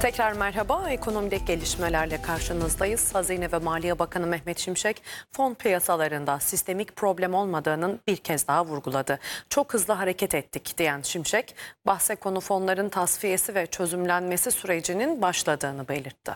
Tekrar merhaba. Ekonomideki gelişmelerle karşınızdayız. Hazine ve Maliye Bakanı Mehmet Şimşek, fon piyasalarında sistemik problem olmadığının bir kez daha vurguladı. Çok hızlı hareket ettik diyen Şimşek, bahse konu fonların tasfiyesi ve çözümlenmesi sürecinin başladığını belirtti.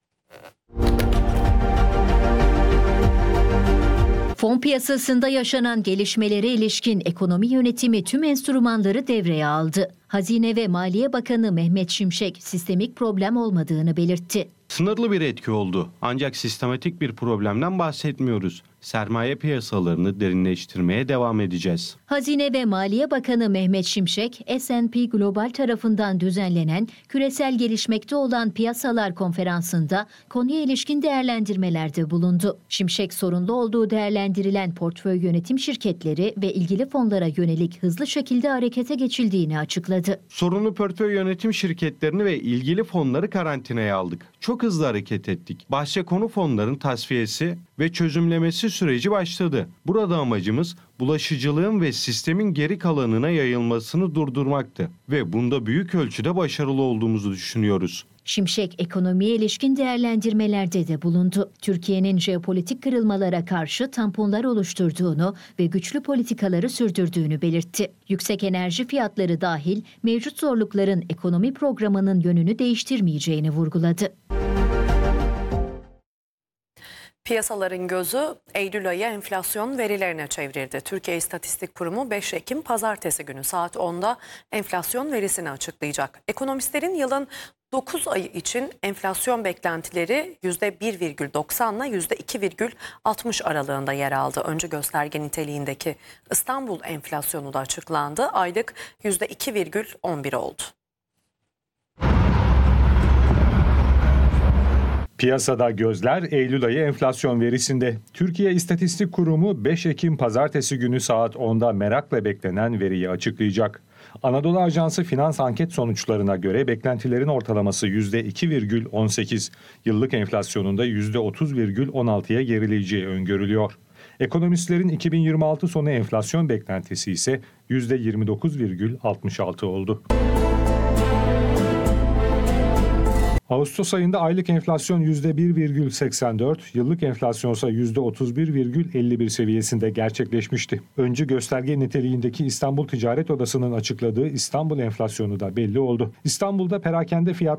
Fon piyasasında yaşanan gelişmelere ilişkin ekonomi yönetimi tüm enstrümanları devreye aldı. Hazine ve Maliye Bakanı Mehmet Şimşek sistemik problem olmadığını belirtti. Sınırlı bir etki oldu. Ancak sistematik bir problemden bahsetmiyoruz. Sermaye piyasalarını derinleştirmeye devam edeceğiz. Hazine ve Maliye Bakanı Mehmet Şimşek, S&P Global tarafından düzenlenen küresel gelişmekte olan piyasalar konferansında konuya ilişkin değerlendirmelerde bulundu. Şimşek, sorunlu olduğu değerlendirilen portföy yönetim şirketleri ve ilgili fonlara yönelik hızlı şekilde harekete geçildiğini açıkladı. Sorunlu portföy yönetim şirketlerini ve ilgili fonları karantinaya aldık. Çok hızlı hareket ettik. Bahse konu fonların tasfiyesi ve çözümlemesi süreci başladı. Burada amacımız bulaşıcılığın ve sistemin geri kalanına yayılmasını durdurmaktı ve bunda büyük ölçüde başarılı olduğumuzu düşünüyoruz. Şimşek, ekonomiye ilişkin değerlendirmelerde de bulundu. Türkiye'nin jeopolitik kırılmalara karşı tamponlar oluşturduğunu ve güçlü politikaları sürdürdüğünü belirtti. Yüksek enerji fiyatları dahil mevcut zorlukların ekonomi programının yönünü değiştirmeyeceğini vurguladı. Piyasaların gözü Eylül ayı enflasyon verilerine çevrildi. Türkiye İstatistik Kurumu 5 Ekim Pazartesi günü saat 10'da enflasyon verisini açıklayacak. Ekonomistlerin yılın 9 ayı için enflasyon beklentileri %1,90 ile %2,60 aralığında yer aldı. Öncü gösterge niteliğindeki İstanbul enflasyonu da açıklandı. Aylık %2,11 oldu. Piyasada gözler Eylül ayı enflasyon verisinde. Türkiye İstatistik Kurumu 5 Ekim Pazartesi günü saat 10'da merakla beklenen veriyi açıklayacak. Anadolu Ajansı finans anket sonuçlarına göre beklentilerin ortalaması %2,18, yıllık enflasyonunda %30,16'ya gerileyeceği öngörülüyor. Ekonomistlerin 2026 sonu enflasyon beklentisi ise %29,66 oldu. Ağustos ayında aylık enflasyon %1,84, yıllık enflasyonsa %31,51 seviyesinde gerçekleşmişti. Öncü gösterge niteliğindeki İstanbul Ticaret Odası'nın açıkladığı İstanbul enflasyonu da belli oldu. İstanbul'da perakende fiyat